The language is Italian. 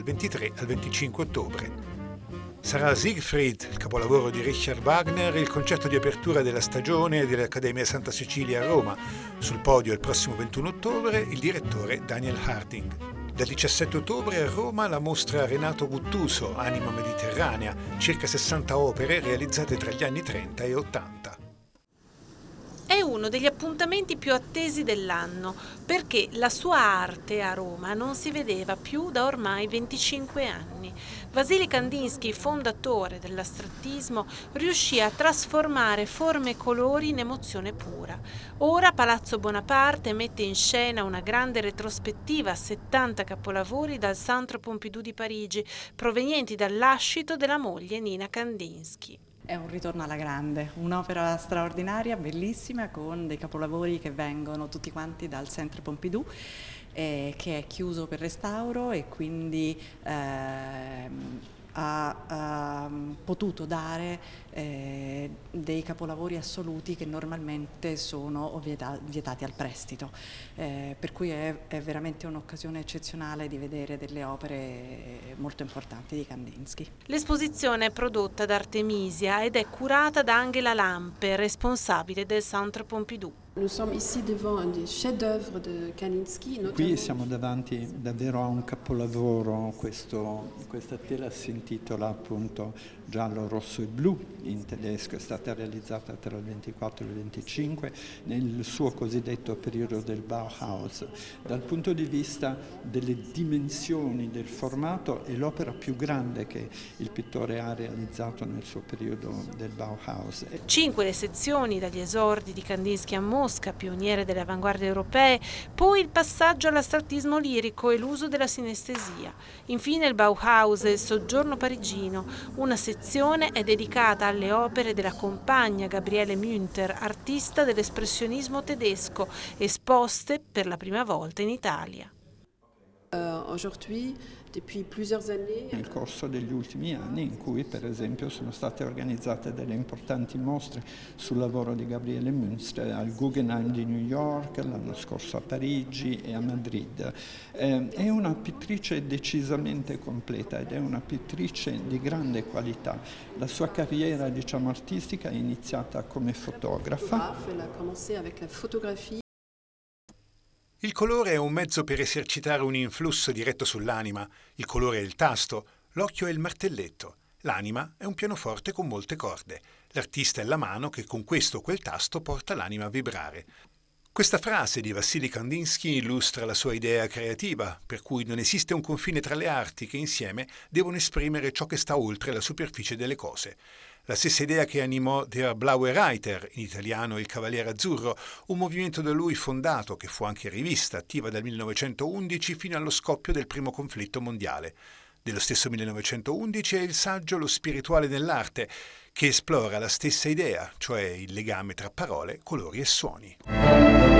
23 al 25 ottobre. Sarà Siegfried, il capolavoro di Richard Wagner, il concerto di apertura della stagione dell'Accademia Santa Cecilia a Roma. Sul podio il prossimo 21 ottobre il direttore Daniel Harding. Dal 17 ottobre a Roma la mostra Renato Guttuso, Anima Mediterranea, circa 60 opere realizzate tra gli anni 30 e 80. È uno degli appuntamenti più attesi dell'anno, perché la sua arte a Roma non si vedeva più da ormai 25 anni. Vasily Kandinsky, fondatore dell'astrattismo, riuscì a trasformare forme e colori in emozione pura. Ora Palazzo Bonaparte mette in scena una grande retrospettiva a 70 capolavori dal Centre Pompidou di Parigi, provenienti dal lascito della moglie Nina Kandinsky. È un ritorno alla grande, un'opera straordinaria, bellissima, con dei capolavori che vengono tutti quanti dal Centre Pompidou, che è chiuso per restauro e quindi ha potuto dare dei capolavori assoluti che normalmente sono vietati al prestito, per cui è veramente un'occasione eccezionale di vedere delle opere molto importanti di Kandinsky. L'esposizione è prodotta da Artemisia ed è curata da Angela Lampe, responsabile del Centre Pompidou. Qui siamo davanti davvero a un capolavoro, questa tela si intitola appunto Giallo, Rosso e Blu, in tedesco, è stata realizzata tra il 24 e il 25 nel suo cosiddetto periodo del Bauhaus. Dal punto di vista delle dimensioni del formato è l'opera più grande che il pittore ha realizzato nel suo periodo del Bauhaus. 5 le sezioni, dagli esordi di Kandinsky a Mosca, pioniere delle avanguardie europee, poi il passaggio all'astrattismo lirico e l'uso della sinestesia. Infine il Bauhaus e il soggiorno parigino. Una sezione è dedicata alle opere della compagna Gabriele Münter, artista dell'espressionismo tedesco, esposte per la prima volta in Italia. Nel corso degli ultimi anni in cui per esempio sono state organizzate delle importanti mostre sul lavoro di Gabriele Münster al Guggenheim di New York, l'anno scorso a Parigi e a Madrid. È una pittrice decisamente completa ed è una pittrice di grande qualità. La sua carriera, artistica è iniziata come fotografa. Il colore è un mezzo per esercitare un influsso diretto sull'anima, il colore è il tasto, l'occhio è il martelletto, l'anima è un pianoforte con molte corde, l'artista è la mano che con questo o quel tasto porta l'anima a vibrare. Questa frase di Vassily Kandinsky illustra la sua idea creativa, per cui non esiste un confine tra le arti che insieme devono esprimere ciò che sta oltre la superficie delle cose. La stessa idea che animò Der Blaue Reiter, in italiano Il Cavaliere Azzurro, un movimento da lui fondato che fu anche rivista, attiva dal 1911 fino allo scoppio del primo conflitto mondiale. Dello stesso 1911 è il saggio Lo spirituale nell'arte, che esplora la stessa idea, cioè il legame tra parole, colori e suoni.